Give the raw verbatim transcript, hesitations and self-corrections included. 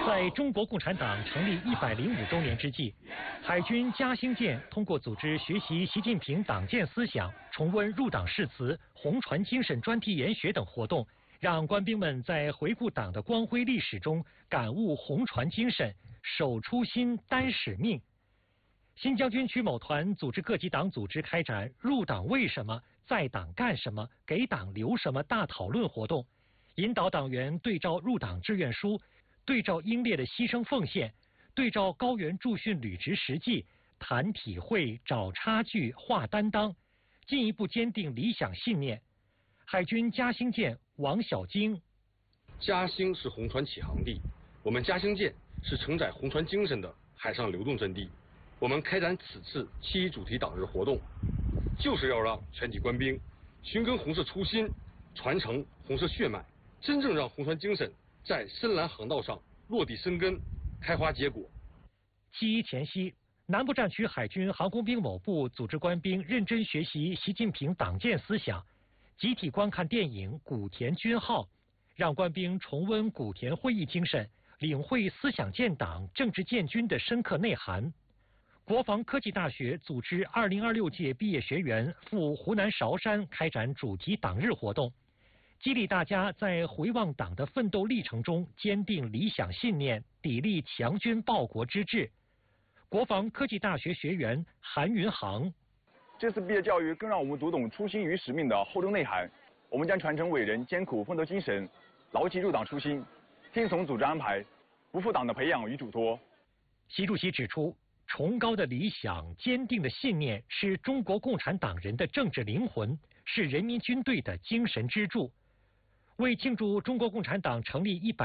在中国共产党成立一百零五周年之际，海军嘉兴舰通过组织学习习近平党建思想、重温入党誓词、红船精神专题研学等活动，让官兵们在回顾党的光辉历史中感悟红船精神，守初心、担使命。新疆军区某团组织各级党组织开展“入党为什么、在党干什么、给党留什么”大讨论活动，引导党员对照入党志愿书，对照英烈的牺牲奉献，对照高原驻训履职实际，谈体会、找差距、划担当，进一步坚定理想信念。海军嘉兴舰王小晶： 嘉兴是红船起航地，我们嘉兴舰是承载红船精神的海上流动阵地。我们开展此次七一主题党日活动，就是要让全体官兵寻根红色初心，传承红色血脉，真正让红船精神在深蓝航道上落地生根、开花结果。 七一前夕，南部战区海军航空兵某部组织官兵认真学习习近平党建思想，集体观看电影《古田军号》，让官兵重温古田会议精神，领会思想建党、政治建军的深刻内涵。国防科技大学组织二零二六届毕业学员赴湖南韶山开展主题党日活动，激励大家在回望党的奋斗历程中坚定理想信念，砥砺强军报国之志。国防科技大学学员韩云航： 这次毕业教育更让我们读懂初心与使命的厚重内涵，我们将传承伟人艰苦奋斗精神，牢记入党初心，听从组织安排，不负党的培养与嘱托。 习主席指出，崇高的理想、坚定的信念是中国共产党人的政治灵魂，是人民军队的精神支柱。为庆祝中国共产党成立一百